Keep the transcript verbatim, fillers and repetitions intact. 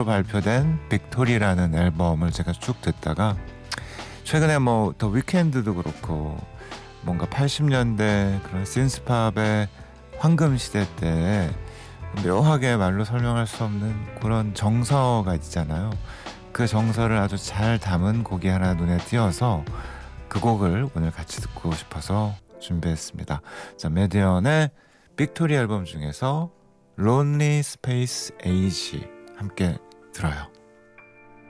발표된 빅토리라는 앨범을 제가 쭉 듣다가 최근에 뭐 더 위켄드도 그렇고 뭔가 팔십 년대 그런 신스팝의 황금 시대 때 묘하게 말로 설명할 수 없는 그런 정서가 있잖아요. 그 정서를 아주 잘 담은 곡이 하나 눈에 띄어서 그 곡을 오늘 같이 듣고 싶어서 준비했습니다. 자, 메디언의 빅토리 앨범 중에서 Lonely Space Age 함께 들어요.